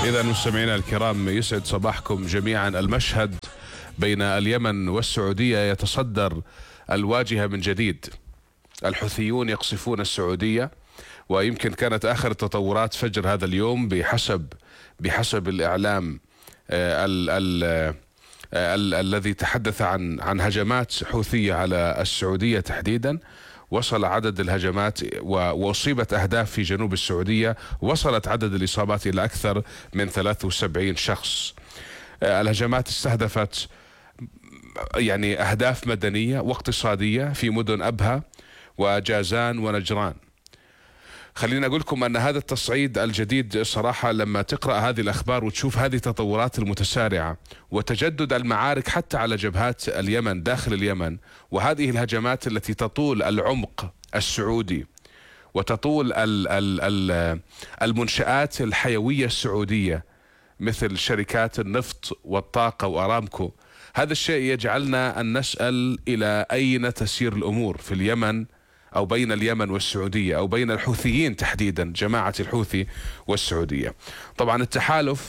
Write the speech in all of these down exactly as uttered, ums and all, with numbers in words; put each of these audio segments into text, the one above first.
إذا مستمعينا الكرام، يسعد صباحكم جميعا. المشهد بين اليمن والسعودية يتصدر الواجهة من جديد. الحوثيون يقصفون السعودية، ويمكن كانت آخر التطورات فجر هذا اليوم بحسب بحسب الإعلام ال ال ال الذي تحدث عن عن هجمات حوثية على السعودية تحديدا. وصل عدد الهجمات وأصيبت أهداف في جنوب السعودية، وصلت عدد الإصابات إلى أكثر من ثلاثة وسبعين شخص. الهجمات استهدفت يعني أهداف مدنية واقتصادية في مدن أبها وجازان ونجران. خلينا أقول لكم أن هذا التصعيد الجديد صراحة لما تقرأ هذه الأخبار وتشوف هذه التطورات المتسارعة وتجدد المعارك حتى على جبهات اليمن داخل اليمن، وهذه الهجمات التي تطول العمق السعودي وتطول ال ال ال المنشآت الحيوية السعودية مثل شركات النفط والطاقة وأرامكو، هذا الشيء يجعلنا أن نسأل إلى أين تسير الأمور في اليمن، أو بين اليمن والسعودية، أو بين الحوثيين تحديدا، جماعة الحوثي والسعودية. طبعا التحالف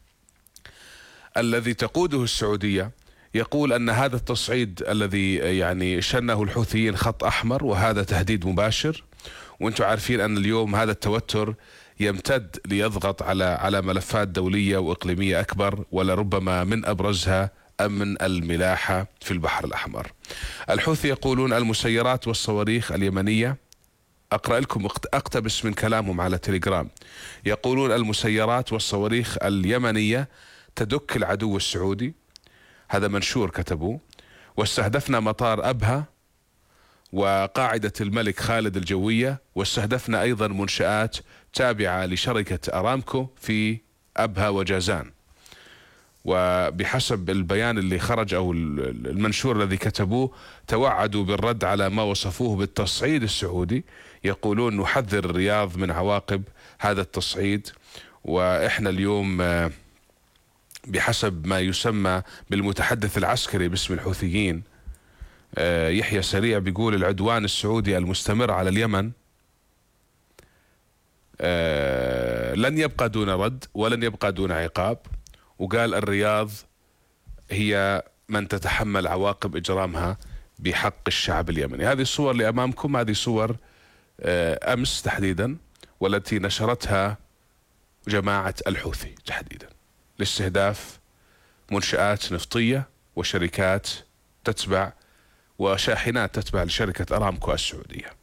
الذي تقوده السعودية يقول أن هذا التصعيد الذي يعني شنه الحوثيين خط أحمر، وهذا تهديد مباشر. وانتم عارفين أن اليوم هذا التوتر يمتد ليضغط على على ملفات دولية وإقليمية أكبر، ولربما من أبرزها أمن الملاحة في البحر الأحمر. الحوثي يقولون المسيرات والصواريخ اليمنية، أقرأ لكم أقتبس من كلامهم على تليجرام، يقولون المسيرات والصواريخ اليمنية تدك العدو السعودي، هذا منشور كتبوه، واستهدفنا مطار أبها وقاعدة الملك خالد الجوية، واستهدفنا أيضا منشآت تابعة لشركة أرامكو في أبها وجازان. وبحسب البيان اللي خرج أو المنشور الذي كتبوه، توعدوا بالرد على ما وصفوه بالتصعيد السعودي. يقولون نحذر الرياض من عواقب هذا التصعيد، وإحنا اليوم بحسب ما يسمى بالمتحدث العسكري باسم الحوثيين يحيى سريع بيقول العدوان السعودي المستمر على اليمن لن يبقى دون رد ولن يبقى دون عقاب. وقال الرياض هي من تتحمل عواقب إجرامها بحق الشعب اليمني. هذه الصور اللي أمامكم، هذه صور أمس تحديدا، والتي نشرتها جماعة الحوثي تحديدا لاستهداف منشآت نفطية وشركات تتبع وشاحنات تتبع لشركة أرامكو السعودية.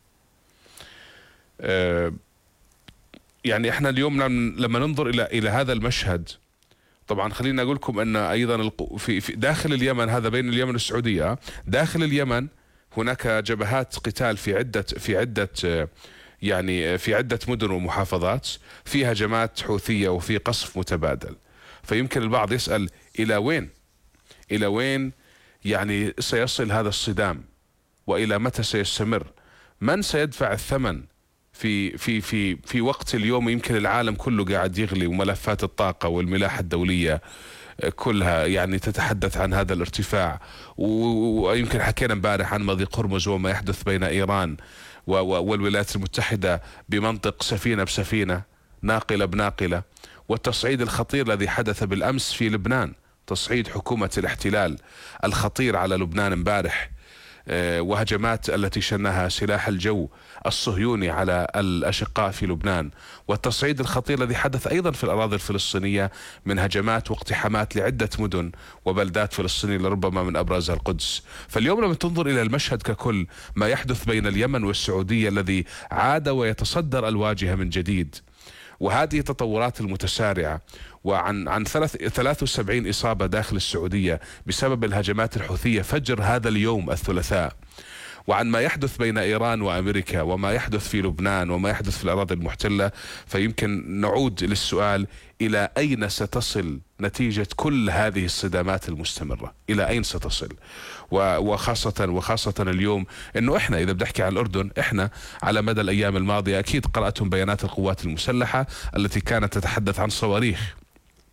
يعني احنا اليوم لما ننظر إلى إلى هذا المشهد، طبعا خلينا اقول لكم ان ايضا في داخل اليمن، هذا بين اليمن والسعوديه، داخل اليمن هناك جبهات قتال في عده في عده يعني في عده مدن ومحافظات، في هجمات حوثيه وفي قصف متبادل. فيمكن البعض يسال الى وين؟ الى وين يعني سيصل هذا الصدام؟ والى متى سيستمر؟ من سيدفع الثمن في في في في وقت اليوم يمكن العالم كله قاعد يغلي، وملفات الطاقة والملاحة الدولية كلها يعني تتحدث عن هذا الارتفاع. ويمكن حكينا امبارح عن مضيق هرمز وما يحدث بين إيران والولايات المتحدة بمنطق سفينة بسفينة، ناقلة بناقلة، والتصعيد الخطير الذي حدث بالأمس في لبنان، تصعيد حكومة الاحتلال الخطير على لبنان امبارح، وهجمات التي شنها سلاح الجو الصهيوني على الأشقاء في لبنان، والتصعيد الخطير الذي حدث أيضا في الأراضي الفلسطينية من هجمات واقتحامات لعدة مدن وبلدات فلسطينية لربما من أبرزها القدس. فاليوم لما تنظر إلى المشهد ككل، ما يحدث بين اليمن والسعودية الذي عاد ويتصدر الواجهة من جديد، وهذه التطورات المتسارعة، وعن عن ثلاثة وسبعين إصابة داخل السعودية بسبب الهجمات الحوثية فجر هذا اليوم الثلاثاء، وعن ما يحدث بين إيران وأمريكا، وما يحدث في لبنان، وما يحدث في الأراضي المحتلة. فيمكن نعود للسؤال إلى أين ستصل نتيجة كل هذه الصدامات المستمرة؟ إلى أين ستصل؟ وخاصة وخاصة اليوم إنه إحنا إذا بنحكي عن الأردن، إحنا على مدى الأيام الماضية أكيد قرأتم بيانات القوات المسلحة التي كانت تتحدث عن صواريخ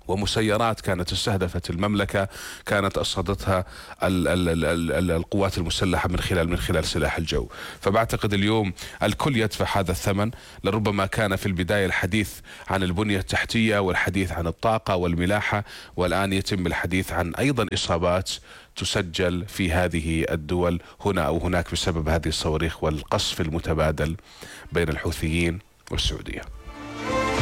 ومسيرات كانت استهدفت المملكة، كانت أصادتها ال ال ال ال ال القوات المسلحة من خلال من خلال سلاح الجو. فبعتقد اليوم الكل يدفع هذا الثمن. لربما كان في البداية الحديث عن البنية التحتية والحديث عن الطاقة والملاحة، والآن يتم الحديث عن أيضا إصابات تسجل في هذه الدول هنا أو هناك بسبب هذه الصواريخ والقصف المتبادل بين الحوثيين والسعودية.